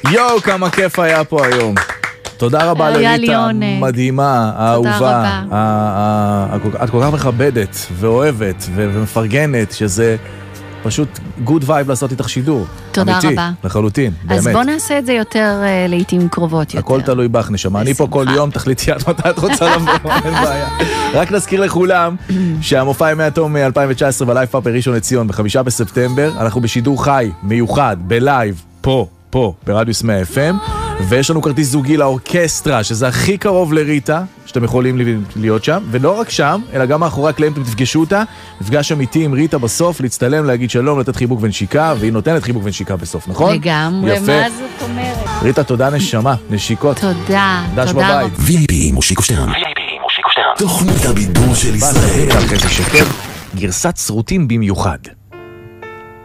יואו, כמה כיף היה פה היום. תודה רבה לריטה, מדהימה, האהובה. את כל כך מכבדת ואוהבת ומפרגנת, שזה פשוט good vibe לעשות איתך שידור. תודה רבה. לחלוטין, באמת. אז בוא נעשה את זה יותר לעתים קרובות יותר. הכל תלוי בך, נשמה. אני פה כל יום, תחליטי עד מתי את רוצה לבוא, אין בעיה. רק נזכיר לכולם שהמופע ימי התום 2019 בלייב פאפ בראשון לציון ב5 בספטמבר, אנחנו בשידור חי, מיוחד, בלייב, פה, ברדיוס 100 FM, ויש לנו כרטיס זוגי לאורקסטרה, שזה הכי קרוב לריטה, שאתם יכולים להיות שם, ולא רק שם, אלא גם מאחורי הקלעים אתם תפגשו אותה, מפגש אמיתי עם ריטה בסוף, להצטלם, להגיד שלום, לתת חיבוק ונשיקה, והיא נותנת חיבוק ונשיקה בסוף, נכון? לגמרי, מה זאת אומרת? ריטה, תודה נשמה, נשיקות. תודה, דש בבית. VIP מושיקו שטרן. תוכנית הבידור של ישראל. גרסת סרוטים במיוחד.